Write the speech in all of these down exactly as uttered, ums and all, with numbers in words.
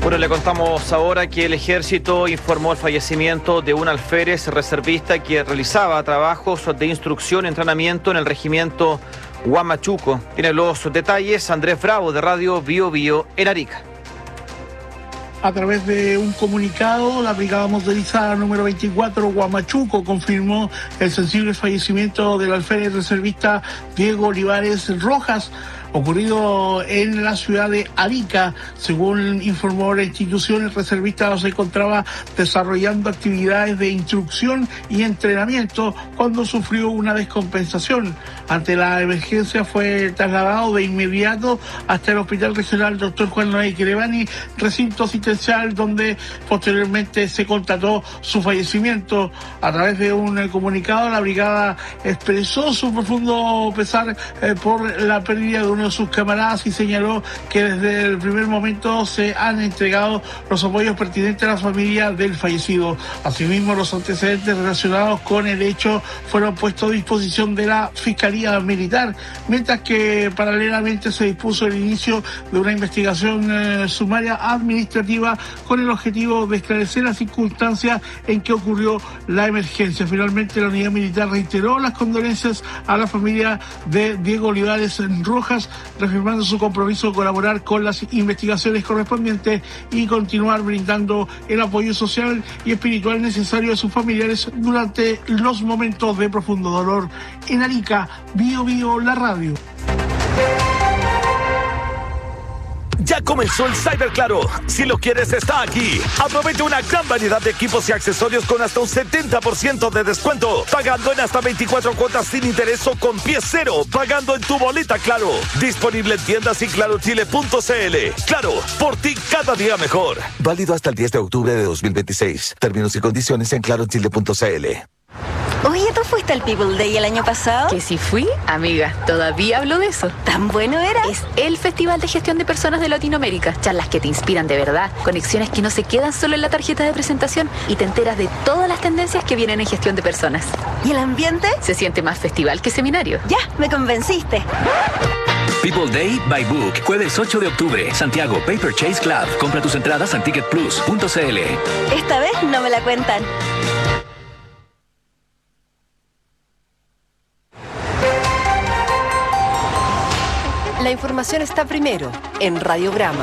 Bueno, le contamos ahora que el Ejército informó el fallecimiento de un alférez reservista que realizaba trabajos de instrucción y entrenamiento en el regimiento Huamachuco. Tiene los detalles Andrés Bravo de Radio Bio Bio en Arica. A través de un comunicado, la Brigada Motorizada número veinticuatro Huamachuco confirmó el sensible fallecimiento del alférez reservista Diego Olivares Rojas, ocurrido en la ciudad de Arica. Según informó la institución, el reservista se encontraba desarrollando actividades de instrucción y entrenamiento cuando sufrió una descompensación. Ante la emergencia fue trasladado de inmediato hasta el Hospital Regional doctor Juan Noé Querevani, recinto asistencial, donde posteriormente se constató su fallecimiento. A través de un comunicado, la brigada expresó su profundo pesar eh, por la pérdida de uno de sus camaradas y señaló que desde el primer momento se han entregado los apoyos pertinentes a la familia del fallecido. Asimismo, los antecedentes relacionados con el hecho fueron puestos a disposición de la Fiscalía Militar, mientras que paralelamente se dispuso el inicio de una investigación eh, sumaria administrativa con el objetivo de esclarecer las circunstancias en que ocurrió la emergencia. Finalmente, la unidad militar reiteró las condolencias a la familia de Diego Olivares Rojas, reafirmando su compromiso de colaborar con las investigaciones correspondientes y continuar brindando el apoyo social y espiritual necesario a sus familiares durante los momentos de profundo dolor. En Arica, Bio Bio, la radio. Ya comenzó el Cyber Claro. Si lo quieres, está aquí. Aprovecha una gran variedad de equipos y accesorios con hasta un setenta por ciento de descuento. Pagando en hasta veinticuatro cuotas sin interés o con pie cero. Pagando en tu boleta Claro. Disponible en tiendas y claro chile punto c l. Claro, por ti cada día mejor. Válido hasta el diez de octubre de dos mil veintiséis. Términos y condiciones en claro chile punto c l. Oye, ¿tú fuiste al People Day el año pasado? Que si fui, amiga, todavía hablo de eso. ¿Tan bueno era? Es el Festival de Gestión de Personas de Latinoamérica. Charlas que te inspiran de verdad, conexiones que no se quedan solo en la tarjeta de presentación y te enteras de todas las tendencias que vienen en gestión de personas. ¿Y el ambiente? Se siente más festival que seminario. Ya, me convenciste. People Day by Book, jueves ocho de octubre, Santiago Paper Chase Club. Compra tus entradas en ticket plus punto c l. Esta vez no me la cuentan. La información está primero en Radiograma.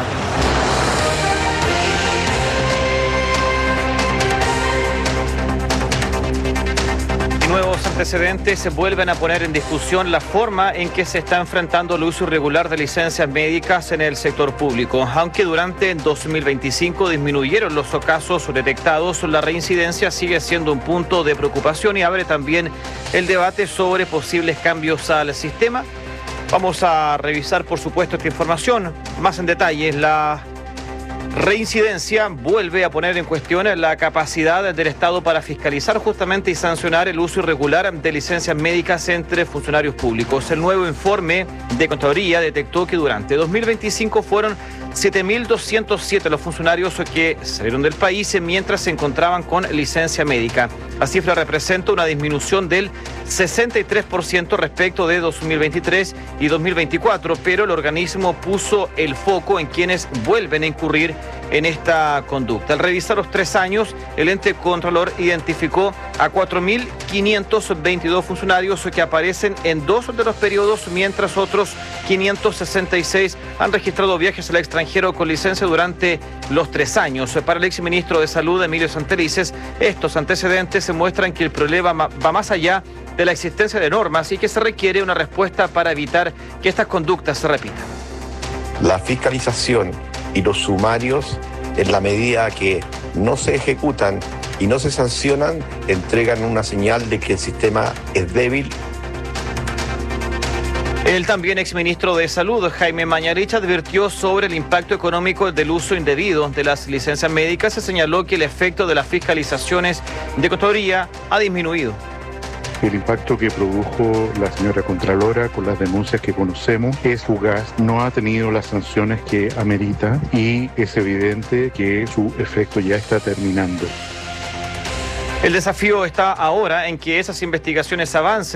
Nuevos antecedentes se vuelven a poner en discusión la forma en que se está enfrentando el uso irregular de licencias médicas en el sector público. Aunque durante dos mil veinticinco disminuyeron los casos detectados, la reincidencia sigue siendo un punto de preocupación y abre también el debate sobre posibles cambios al sistema. Vamos a revisar, por supuesto, esta información más en detalle. La reincidencia vuelve a poner en cuestión la capacidad del Estado para fiscalizar justamente y sancionar el uso irregular de licencias médicas entre funcionarios públicos. El nuevo informe de Contraloría detectó que durante dos mil veinticinco fueron siete mil doscientos siete los funcionarios que salieron del país mientras se encontraban con licencia médica. La cifra representa una disminución del sesenta y tres por ciento respecto de dos mil veintitrés y dos mil veinticuatro, pero el organismo puso el foco en quienes vuelven a incurrir en esta conducta. Al revisar los tres años, el ente controlador identificó a cuatro mil quinientos veintidós funcionarios que aparecen en dos de los periodos, mientras otros quinientos sesenta y seis han registrado viajes al extranjero con licencia durante los tres años. Para el exministro de Salud, Emilio Santelices, estos antecedentes se muestran que el problema va más allá de la existencia de normas y que se requiere una respuesta para evitar que estas conductas se repitan. La fiscalización y los sumarios, en la medida que no se ejecutan y no se sancionan, entregan una señal de que el sistema es débil. El también exministro de Salud, Jaime Mañarich, advirtió sobre el impacto económico del uso indebido de las licencias médicas. Se señaló que el efecto de las fiscalizaciones de Contraloría ha disminuido. El impacto que produjo la señora Contralora con las denuncias que conocemos es fugaz, no ha tenido las sanciones que amerita y es evidente que su efecto ya está terminando. El desafío está ahora en que esas investigaciones avancen.